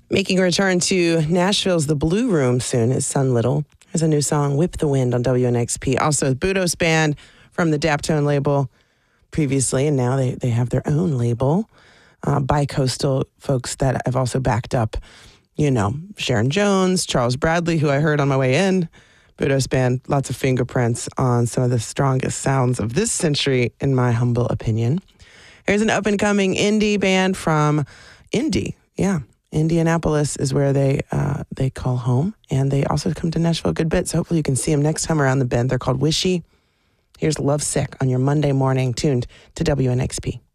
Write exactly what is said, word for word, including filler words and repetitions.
Making a return to Nashville's The Blue Room soon is Sun Little. There's a new song, Whip the Wind, on W N X P. Also, Budos Band from the Daptone label previously, and now they, they have their own label. Uh, bi-coastal folks that have also backed up, you know, Sharon Jones, Charles Bradley, who I heard on my way in. Budos Band, lots of fingerprints on some of the strongest sounds of this century, in my humble opinion. Here's an up-and-coming indie band from Indy. Yeah, Indianapolis is where they uh, they call home, and they also come to Nashville a good bit, so hopefully you can see them next time around the bend. They're called Wishy. Here's Lovesick on your Monday morning, tuned to W N X P.